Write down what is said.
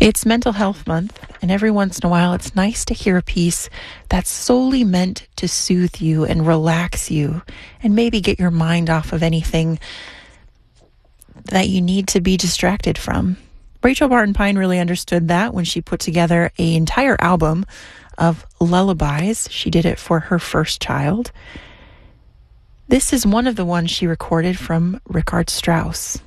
It's Mental Health Month, and every once in a while it's nice to hear a piece that's solely meant to soothe you and relax you and maybe get your mind off of anything that you need to be distracted from. Rachel Martin Pine really understood that when she put together an entire album of lullabies. She did it for her first child. This is one of the ones she recorded from Richard Strauss.